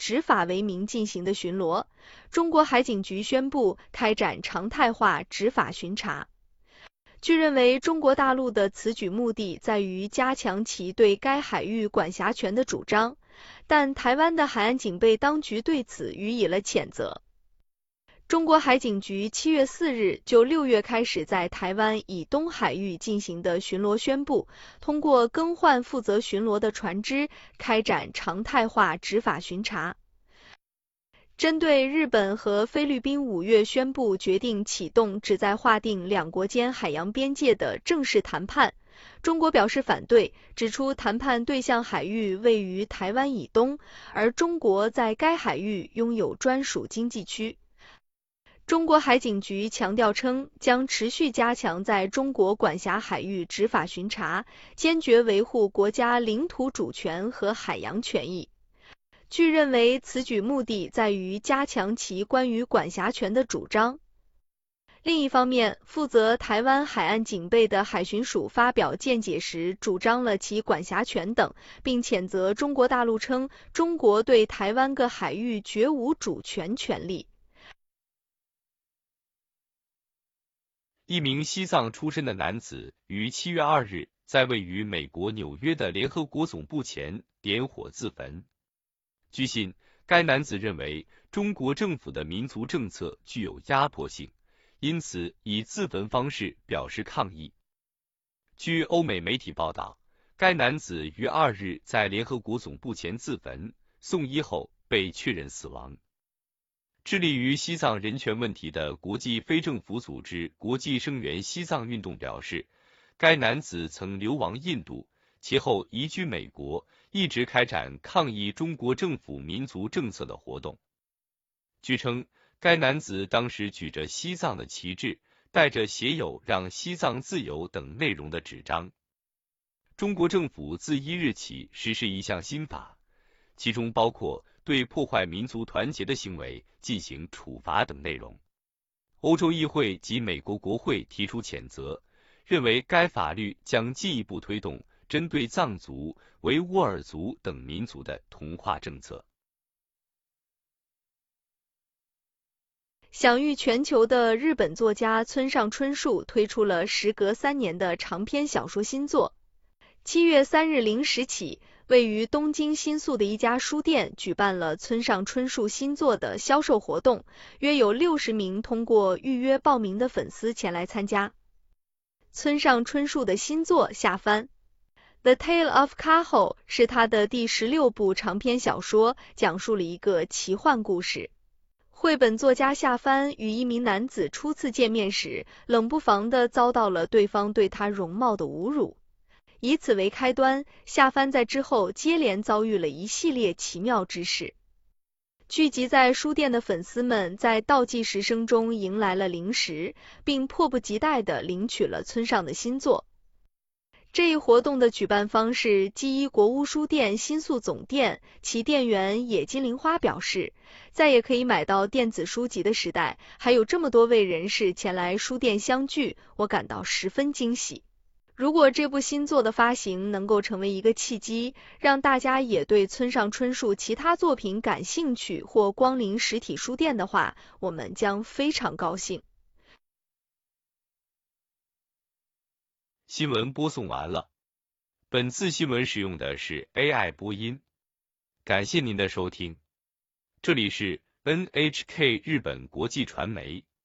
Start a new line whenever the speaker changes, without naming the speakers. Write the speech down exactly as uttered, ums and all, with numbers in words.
执法为名进行的巡逻，中国海警局宣布开展常态化执法巡查。据认为，中国大陆的此举目的在于加强其对该海域管辖权的主张，但台湾的海岸警备当局对此予以了谴责。中国海警局七月四日就六月开始在台湾以东海域进行的巡逻宣布，通过更换负责巡逻的船只，开展常态化执法巡查。针对日本和菲律宾五月宣布决定启动旨在划定两国间海洋边界的正式谈判，中国表示反对，指出谈判对象海域位于台湾以东，而中国在该海域拥有专属经济区。中国海警局强调称，将持续加强在中国管辖海域执法巡查，坚决维护国家领土主权和海洋权益。据认为，此举目的在于加强其关于管辖权的主张。另一方面，负责台湾海岸警备的海巡署发表见解时，主张了其管辖权等，并谴责中国大陆称，中国对台湾各海域绝无主权权利。
一名西藏出身的男子于七月二日在位于美国纽约的联合国总部前点火自焚。据悉，该男子认为中国政府的民族政策具有压迫性，因此以自焚方式表示抗议。据欧美媒体报道，该男子于二日在联合国总部前自焚，送医后被确认死亡。致力于西藏人权问题的国际非政府组织国际声援西藏运动表示，该男子曾流亡印度，其后移居美国，一直开展抗议中国政府民族政策的活动。据称，该男子当时举着西藏的旗帜，带着写有让西藏自由等内容的纸张。中国政府自一日起实施一项新法，其中包括对破坏民族团结的行为进行处罚等内容。欧洲议会及美国国会提出谴责，认为该法律将进一步推动针对藏族、维吾尔族等民族的同化政策。
享誉全球的日本作家村上春树推出了时隔三年的长篇小说新作。七月三日零时起，位于东京新宿的一家书店举办了村上春树新作的销售活动，约有六十名通过预约报名的粉丝前来参加。村上春树的新作《下帆》The Tale of Kaho 是他的第十六部长篇小说，讲述了一个奇幻故事。绘本作家夏帆与一名男子初次见面时，冷不防地遭到了对方对他容貌的侮辱。以此为开端，夏帆在之后接连遭遇了一系列奇妙之事。聚集在书店的粉丝们在倒计时声中迎来了零食，并迫不及待地领取了村上的新作。这一活动的举办方是基一国屋书店新宿总店，其店员野金玲花表示，在也可以买到电子书籍的时代，还有这么多位人士前来书店相聚，我感到十分惊喜。如果这部新作的发行能够成为一个契机，让大家也对村上春树其他作品感兴趣或光临实体书店的话，我们将非常高兴。
新闻播送完了，本次新闻使用的是 A I 播音，感谢您的收听，这里是 N H K 日本国际传媒。